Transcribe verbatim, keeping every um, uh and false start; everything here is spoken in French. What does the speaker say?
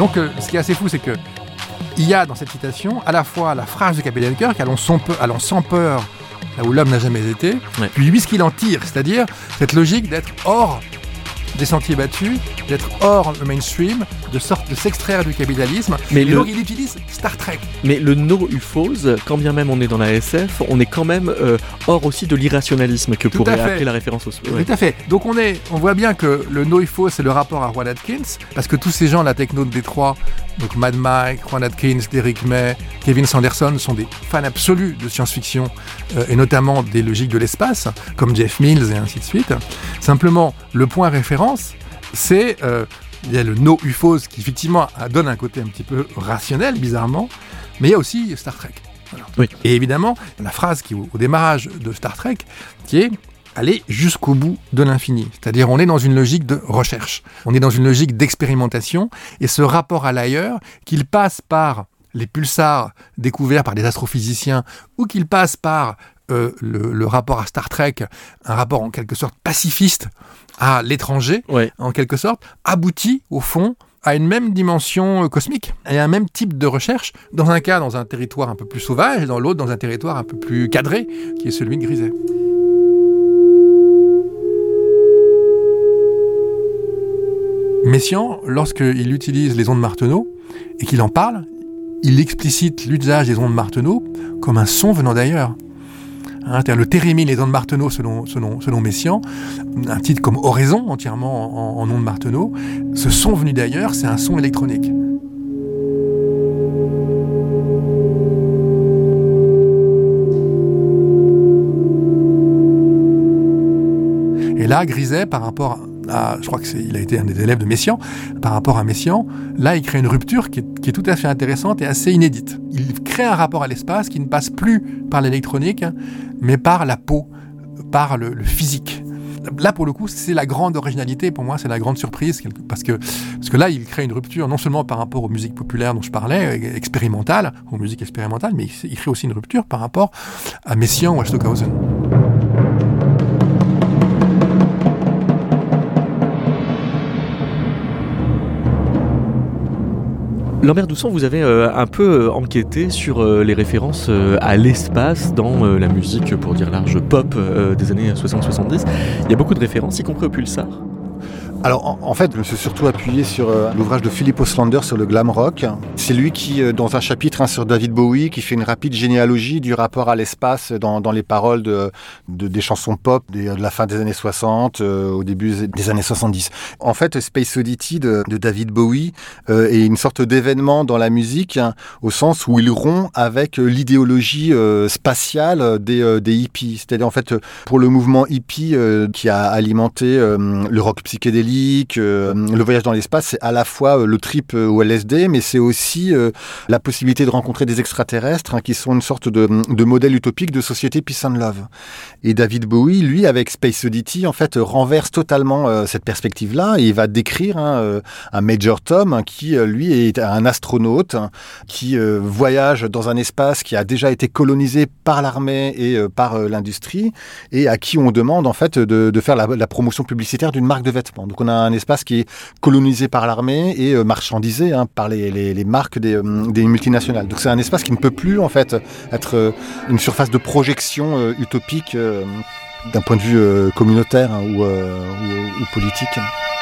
Donc, euh, ce qui est assez fou, c'est que il y a dans cette citation à la fois la phrase de Capitaine Kirk, allons sans peur, allons sans peur là où l'homme n'a jamais été, ouais. Puis lui ce qu'il en tire, c'est-à-dire cette logique d'être hors des sentiers battus, d'être hors le mainstream, de sorte de s'extraire du capitalisme. Mais et le... donc il utilise Star Trek. Mais le no-U F O S, quand bien même on est dans la S F, on est quand même euh, hors aussi de l'irrationalisme que Tout pourrait appeler la référence au... Ouais. Tout à fait. Donc on, est, on voit bien que le no-U F O S, c'est le rapport à Rowan Atkins, parce que tous ces gens de la techno de Détroit, donc Mad Mike, Rowan Atkins, Derrick May, Kevin Sanderson, sont des fans absolus de science-fiction, euh, et notamment des logiques de l'espace, comme Jeff Mills et ainsi de suite. Simplement, le point référence, c'est... Euh, il y a le no-U F O S qui effectivement donne un côté un petit peu rationnel, bizarrement, mais il y a aussi Star Trek. Voilà. Oui. Et évidemment, la phrase qui au, au démarrage de Star Trek, qui est aller jusqu'au bout de l'infini. C'est-à-dire on est dans une logique de recherche, on est dans une logique d'expérimentation, et ce rapport à l'ailleurs, qu'il passe par les pulsars découverts par des astrophysiciens, ou qu'il passe par euh, le, le rapport à Star Trek, un rapport en quelque sorte pacifiste à l'étranger, ouais. En quelque sorte, aboutit au fond à une même dimension cosmique et à un même type de recherche, dans un cas dans un territoire un peu plus sauvage et dans l'autre dans un territoire un peu plus cadré, qui est celui de Griset. Messiaen, lorsqu'il utilise les ondes Martenot et qu'il en parle, il explicite l'usage des ondes Martenot comme un son venant d'ailleurs. Hein, c'est-à-dire le thérémine, les ondes Martenot selon, selon, selon Messiaen, un titre comme Oraison, entièrement en, en ondes Martenot, ce son venu d'ailleurs, c'est un son électronique. Et là, Griset, par rapport à, je crois qu'il a été un des élèves de Messiaen, par rapport à Messiaen, là, il crée une rupture qui est, qui est tout à fait intéressante et assez inédite. Il crée un rapport à l'espace qui ne passe plus par l'électronique, mais par la peau, par le, le physique. Là, pour le coup, c'est la grande originalité, pour moi, c'est la grande surprise, parce que, parce que là, il crée une rupture, non seulement par rapport aux musiques populaires dont je parlais, expérimentales, aux musiques expérimentales, mais il, il crée aussi une rupture par rapport à Messiaen ou à Stockhausen. Lambert Doussan, vous avez euh, un peu euh, enquêté sur euh, les références euh, à l'espace dans euh, la musique, pour dire large, pop euh, des années soixante soixante-dix. Il y a beaucoup de références, y compris au pulsar. Alors en, en fait, je me suis surtout appuyé sur euh, l'ouvrage de Philip Oostlander sur le glam rock. C'est lui qui, euh, dans un chapitre hein, sur David Bowie, qui fait une rapide généalogie du rapport à l'espace dans, dans les paroles de, de, des chansons pop des, de la fin des années soixante, euh, au début des années soixante-dix. En fait, Space Oddity de, de David Bowie euh, est une sorte d'événement dans la musique, hein, au sens où il rompt avec euh, l'idéologie euh, spatiale des, euh, des hippies. C'est-à-dire, en fait, pour le mouvement hippie euh, qui a alimenté euh, le rock psychédélique, Euh, le voyage dans l'espace, c'est à la fois euh, le trip euh, au L S D, mais c'est aussi euh, la possibilité de rencontrer des extraterrestres hein, qui sont une sorte de, de modèle utopique de société peace and love. Et David Bowie, lui, avec Space Oddity, en fait, renverse totalement euh, cette perspective-là et il va décrire hein, euh, un Major Tom hein, qui, euh, lui, est un astronaute hein, qui euh, voyage dans un espace qui a déjà été colonisé par l'armée et euh, par euh, l'industrie et à qui on demande, en fait, de, de faire la, la promotion publicitaire d'une marque de vêtements. Donc, on a un espace qui est colonisé par l'armée et euh, marchandisé hein, par les, les, les marques des, euh, des multinationales. Donc c'est un espace qui ne peut plus en fait être euh, une surface de projection euh, utopique euh, d'un point de vue euh, communautaire hein, ou, euh, ou, ou politique.